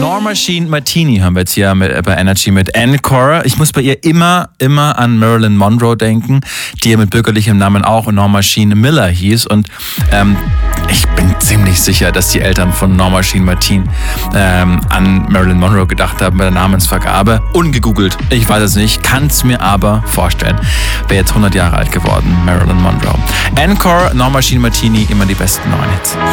Norma Jean Martini haben wir jetzt hier bei Energy mit Encore. Ich muss bei ihr immer an Marilyn Monroe denken, die ja mit bürgerlichem Namen auch Norma Jean Miller hieß. Und ich bin ziemlich sicher, dass die Eltern von Norma Jean Martini an Marilyn Monroe gedacht haben bei der Namensvergabe. Ungegoogelt, ich weiß es nicht, kann es mir aber vorstellen. Wäre jetzt 100 Jahre alt geworden, Marilyn Monroe. Encore, Norma Jean Martini, immer die besten neuen Hits.